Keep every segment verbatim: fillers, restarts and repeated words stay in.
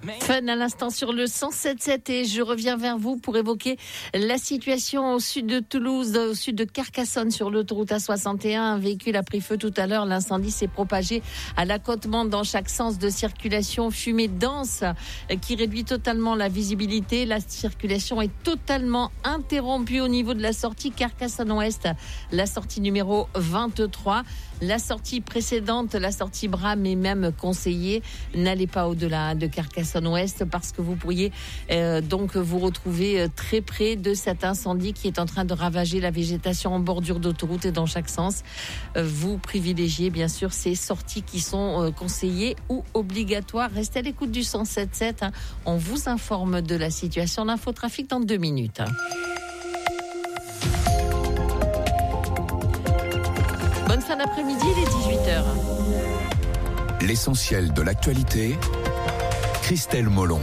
Fun à l'instant sur le cent sept sept et je reviens vers vous pour évoquer la situation au sud de Toulouse, au sud de Carcassonne sur l'autoroute A soixante et un. Un véhicule a pris feu tout à l'heure. L'incendie s'est propagé à l'accotement dans chaque sens de circulation. Fumée dense qui réduit totalement la visibilité. La circulation est totalement interrompue au niveau de la sortie Carcassonne-Ouest. La sortie numéro vingt-trois. La sortie précédente, la sortie Bram est même conseillée. N'allez pas au-delà de Carcassonne-Ouest parce que vous pourriez euh, donc vous retrouver très près de cet incendie qui est en train de ravager la végétation en bordure d'autoroute et dans chaque sens. Euh, vous privilégiez bien sûr ces sorties qui sont euh, conseillées ou obligatoires. Restez à l'écoute du cent sept sept. Hein. On vous informe de la situation. L'infotrafic dans deux minutes. Bonne fin d'après-midi, il est dix-huit heures. L'essentiel de l'actualité, Christelle Molon.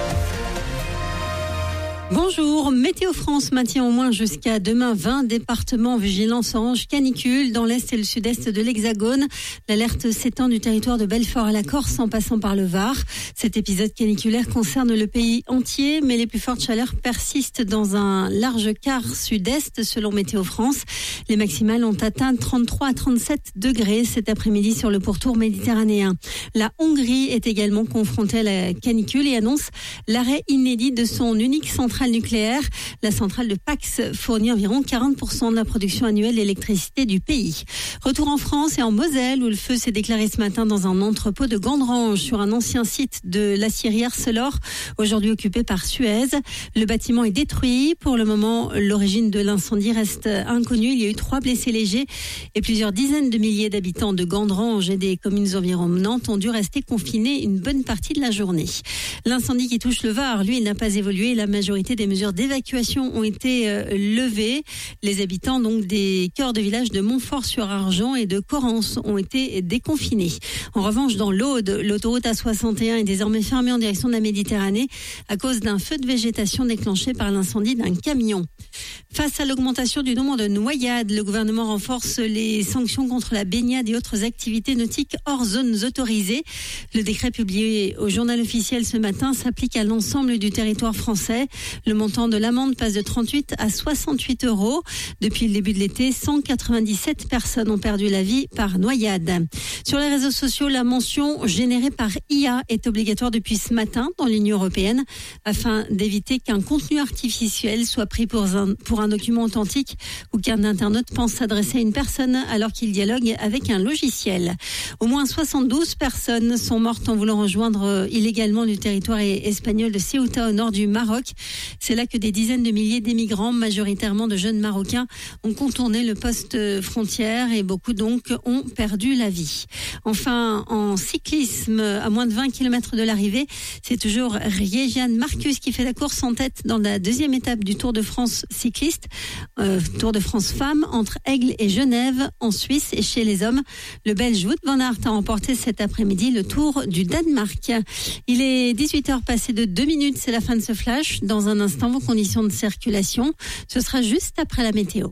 Bonjour, Météo France maintient au moins jusqu'à demain vingt départements en vigilance orange canicule dans l'est et le sud-est de l'Hexagone. L'alerte s'étend du territoire de Belfort à la Corse en passant par le Var. Cet épisode caniculaire concerne le pays entier, mais les plus fortes chaleurs persistent dans un large quart sud-est selon Météo France. Les maximales ont atteint trente-trois à trente-sept degrés cet après-midi sur le pourtour méditerranéen. La Hongrie est également confrontée à la canicule et annonce l'arrêt inédit de son unique centrale nucléaire. La centrale de Pax fournit environ quarante pour cent de la production annuelle d'électricité du pays. Retour en France et en Moselle où le feu s'est déclaré ce matin dans un entrepôt de Gandrange sur un ancien site de l'aciérie Arcelor, aujourd'hui occupé par Suez. Le bâtiment est détruit. Pour le moment, l'origine de l'incendie reste inconnue. Il y a eu trois blessés légers et plusieurs dizaines de milliers d'habitants de Gandrange et des communes environnantes ont dû rester confinés une bonne partie de la journée. L'incendie qui touche le Var, lui, n'a pas évolué. La majorité des mesures d'évacuation ont été euh, levées. Les habitants donc des cœurs de village de Montfort-sur-Argent et de Corrence ont été déconfinés. En revanche, dans l'Aude, l'autoroute A soixante et un est désormais fermée en direction de la Méditerranée à cause d'un feu de végétation déclenché par l'incendie d'un camion. Face à l'augmentation du nombre de noyades, le gouvernement renforce les sanctions contre la baignade et autres activités nautiques hors zones autorisées. Le décret publié au journal officiel ce matin s'applique à l'ensemble du territoire français. Le montant de l'amende passe de trente-huit à soixante-huit euros. Depuis le début de l'été, cent quatre-vingt-dix-sept personnes ont perdu la vie par noyade. Sur les réseaux sociaux, la mention générée par I A est obligatoire depuis ce matin dans l'Union européenne afin d'éviter qu'un contenu artificiel soit pris pour un, pour un document authentique ou qu'un internaute pense s'adresser à une personne alors qu'il dialogue avec un logiciel. Au moins soixante-douze personnes sont mortes en voulant rejoindre illégalement le territoire espagnol de Ceuta au nord du Maroc. C'est là que des dizaines de milliers d'émigrants, majoritairement de jeunes Marocains, ont contourné le poste frontière et beaucoup donc ont perdu la vie. Enfin, en cyclisme, à moins de vingt kilomètres de l'arrivée, c'est toujours Riejanne Marcus qui fait la course en tête dans la deuxième étape du Tour de France cycliste, euh, Tour de France femmes entre Aigle et Genève en Suisse. Et chez les hommes, le Belge Wout van Aert a remporté cet après-midi le Tour du Danemark. Il est dix-huit heures passées de deux minutes, c'est la fin de ce flash. Dans un instant, vos conditions de circulation, ce sera juste après la météo.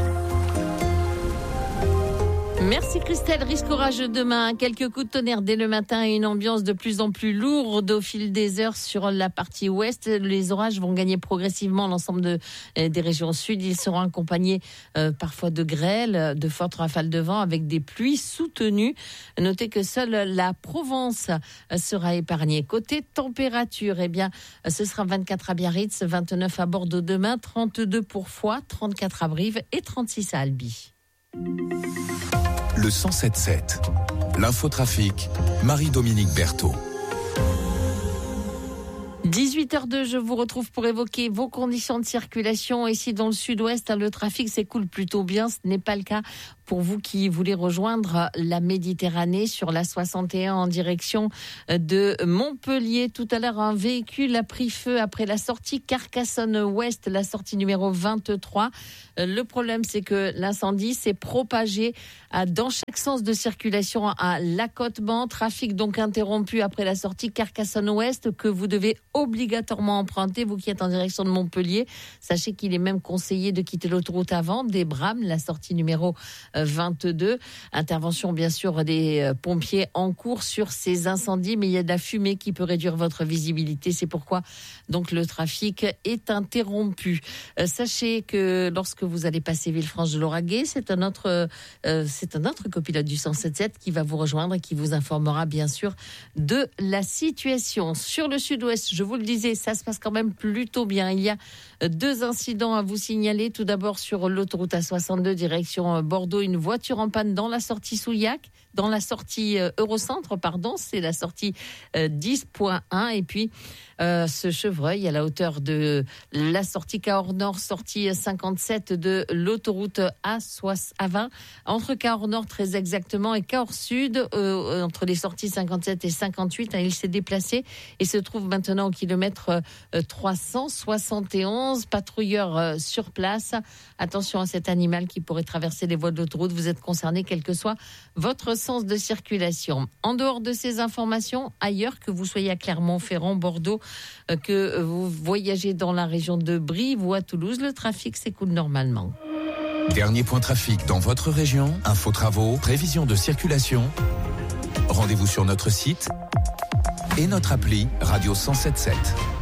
Merci Christelle. Risque orageux demain. Quelques coups de tonnerre dès le matin et une ambiance de plus en plus lourde au fil des heures sur la partie ouest. Les orages vont gagner progressivement l'ensemble de, des régions sud. Ils seront accompagnés euh, parfois de grêles, de fortes rafales de vent avec des pluies soutenues. Notez que seule la Provence sera épargnée. Côté température, eh bien, ce sera vingt-quatre à Biarritz, vingt-neuf à Bordeaux demain, trente-deux pour Foix, trente-quatre à Brive et trente-six à Albi. Le cent sept sept. L'infotrafic, Marie-Dominique Berthaud. dix-huit heures deux, je vous retrouve pour évoquer vos conditions de circulation. Ici, dans le sud-ouest, le trafic s'écoule plutôt bien. Ce n'est pas le cas pour vous qui voulez rejoindre la Méditerranée sur la soixante et un en direction de Montpellier. Tout à l'heure, un véhicule a pris feu après la sortie Carcassonne-Ouest, la sortie numéro vingt-trois. Le problème, c'est que l'incendie s'est propagé dans chaque sens de circulation à l'accotement. Trafic donc interrompu après la sortie Carcassonne-Ouest que vous devez obligatoirement emprunter, vous qui êtes en direction de Montpellier. Sachez qu'il est même conseillé de quitter l'autoroute avant des Bram, la sortie numéro vingt-deux. Intervention bien sûr des pompiers en cours sur ces incendies, mais il y a de la fumée qui peut réduire votre visibilité. C'est pourquoi donc le trafic est interrompu. Euh, sachez que lorsque vous allez passer Villefranche de Lauragais, c'est un autre, euh, c'est un autre copilote du cent sept sept qui va vous rejoindre et qui vous informera bien sûr de la situation. Sur le sud-ouest, je vous le disais, ça se passe quand même plutôt bien. Il y a deux incidents à vous signaler. Tout d'abord sur l'autoroute A soixante-deux direction Bordeaux, une voiture en panne dans la sortie Souillac, dans la sortie Eurocentre, pardon, c'est la sortie dix point un. Et puis euh, ce chevreuil à la hauteur de la sortie Cahors Nord, sortie cinquante-sept de l'autoroute A vingt, entre Cahors Nord très exactement et Cahors Sud, euh, entre les sorties cinquante-sept et cinquante-huit. Hein, il s'est déplacé et se trouve maintenant au kilomètre euh, trois cent soixante et onze. Patrouilleurs euh, sur place. Attention à cet animal qui pourrait traverser les voies de l'autoroute. Vous êtes concerné quel que soit votre sens de circulation. En dehors de ces informations, ailleurs, que vous soyez à Clermont-Ferrand, Bordeaux, euh, que vous voyagez dans la région de Brive ou à Toulouse, le trafic s'écoule normalement. Dernier point trafic dans votre région, info travaux, prévision de circulation. Rendez-vous sur notre site et notre appli Radio cent sept sept.